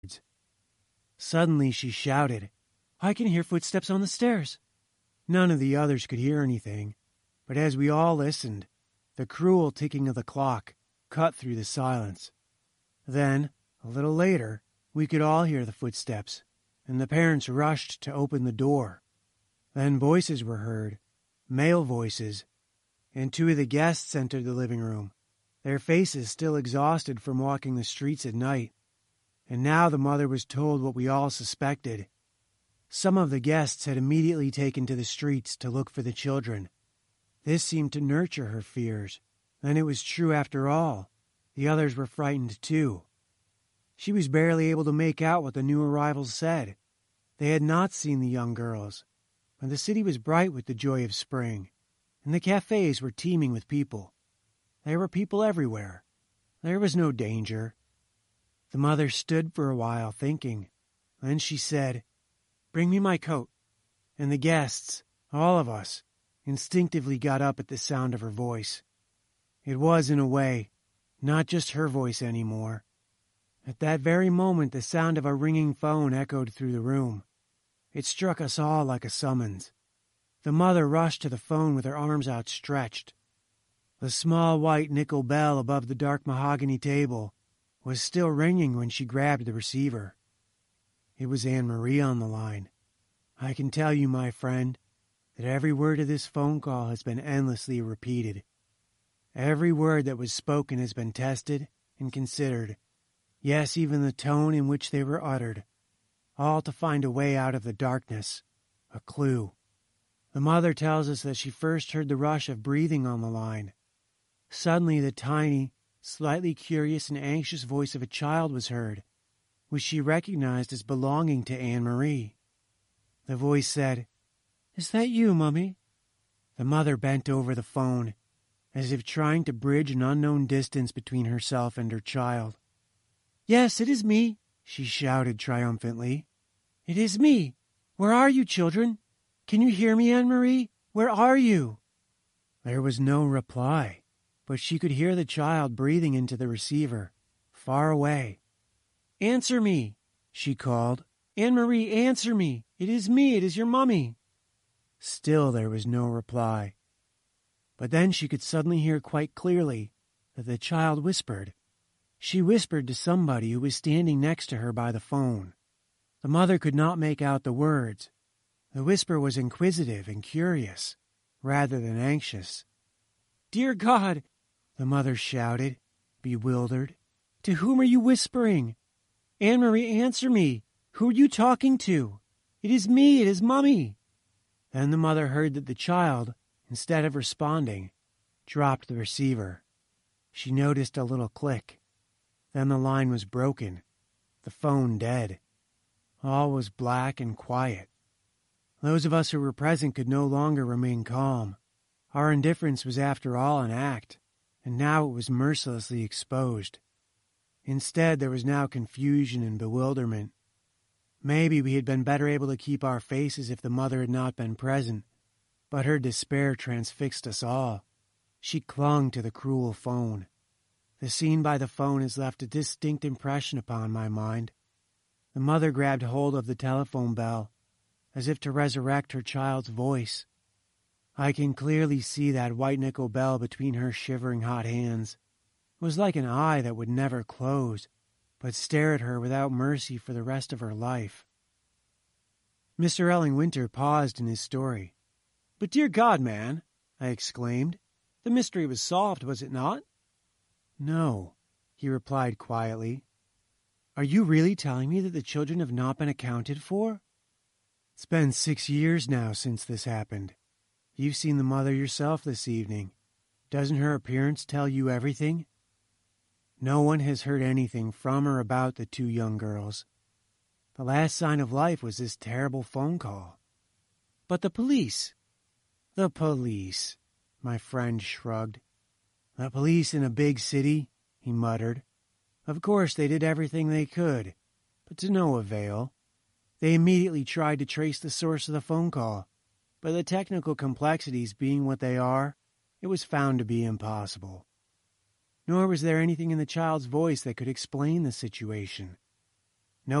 Suddenly she shouted, "I can hear footsteps on the stairs." None of the others could hear anything, but as we all listened, the cruel ticking of the clock cut through the silence. Then, a little later, we could all hear the footsteps, and the parents rushed to open the door. Then voices were heard, male voices, and two of the guests entered the living room, their faces still exhausted from walking the streets at night. And now the mother was told what we all suspected. Some of the guests had immediately taken to the streets to look for the children. This seemed to nurture her fears. Then it was true after all. The others were frightened too. She was barely able to make out what the new arrivals said. They had not seen the young girls, but the city was bright with the joy of spring, and the cafes were teeming with people. There were people everywhere. There was no danger. The mother stood for a while thinking. Then she said, "Bring me my coat." And the guests, all of us, instinctively got up at the sound of her voice. It was, in a way, not just her voice anymore. At that very moment, the sound of a ringing phone echoed through the room. It struck us all like a summons. The mother rushed to the phone with her arms outstretched. The small white nickel bell above the dark mahogany table was still ringing when she grabbed the receiver. It was Anne-Marie on the line. I can tell you, my friend, that every word of this phone call has been endlessly repeated. Every word that was spoken has been tested and considered. Yes, even the tone in which they were uttered. All to find a way out of the darkness, a clue. The mother tells us that she first heard the rush of breathing on the line. Suddenly the tiny, slightly curious and anxious voice of a child was heard, which she recognized as belonging to Anne-Marie. The voice said, "Is that you, Mummy?" The mother bent over the phone, as if trying to bridge an unknown distance between herself and her child. "Yes, it is me," she shouted triumphantly. "It is me. Where are you, children? Can you hear me, Anne-Marie? Where are you?" There was no reply, but she could hear the child breathing into the receiver, far away. "Answer me," she called. "Anne-Marie, answer me. It is me. It is your mummy." Still there was no reply. But then she could suddenly hear quite clearly that the child whispered. She whispered to somebody who was standing next to her by the phone. The mother could not make out the words. The whisper was inquisitive and curious, rather than anxious. "Dear God," the mother shouted, bewildered. "To whom are you whispering? Anne-Marie, answer me. Who are you talking to? It is me. It is Mummy." Then the mother heard that the child, instead of responding, dropped the receiver. She noticed a little click. Then the line was broken, the phone dead. All was black and quiet. Those of us who were present could no longer remain calm. Our indifference was after all an act, and now it was mercilessly exposed. Instead, there was now confusion and bewilderment. Maybe we had been better able to keep our faces if the mother had not been present, but her despair transfixed us all. She clung to the cruel phone. The scene by the phone has left a distinct impression upon my mind. The mother grabbed hold of the telephone bell, as if to resurrect her child's voice. I can clearly see that white nickel bell between her shivering hot hands. It was like an eye that would never close, but stare at her without mercy for the rest of her life. Mr. Ellingwinter paused in his story. "But dear God, man," I exclaimed, "the mystery was solved, was it not?" "No," he replied quietly. "Are you really telling me that the children have not been accounted for? It's been 6 years now since this happened. You've seen the mother yourself this evening. Doesn't her appearance tell you everything? No one has heard anything from or about the 2 young girls. The last sign of life was this terrible phone call." "But the police?" "The police," my friend shrugged. "The police in a big city," he muttered. "Of course they did everything they could, but to no avail. They immediately tried to trace the source of the phone call, but the technical complexities being what they are, it was found to be impossible. Nor was there anything in the child's voice that could explain the situation.